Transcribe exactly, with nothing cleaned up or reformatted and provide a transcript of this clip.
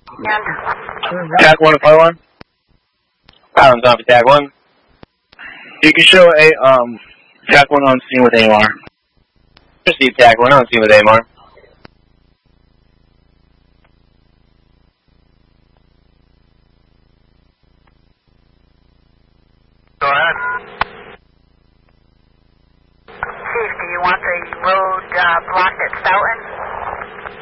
Tag one to fire one. Islands on for tag one. You can show a um tag one on scene with A M R. Receive tag one on scene with A M R. Go ahead. Chief, do you want the road uh, blocked at Stoughton?